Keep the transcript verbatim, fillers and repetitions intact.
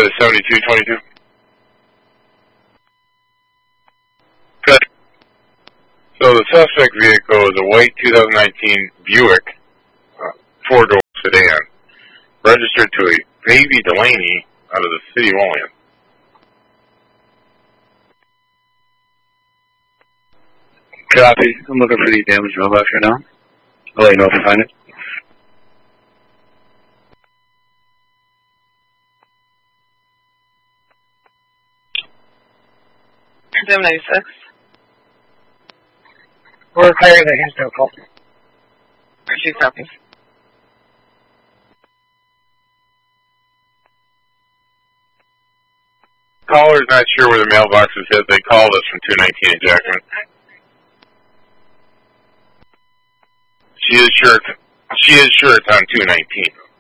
to seventy-two twenty-two. Good. So the suspect vehicle is a white two thousand nineteen Buick uh, four-door sedan, registered to a Baby Delaney out of the city of Olean. Copy. I'm looking for the damaged mailbox right now. I'll let you know if I find it. seven ninety-six. We're clearing the Hinsdale call. Two copies. Caller's not sure where the mailbox is hit. They called us from two nineteen in Jackman. She is sure. She is sure it's on two nineteen.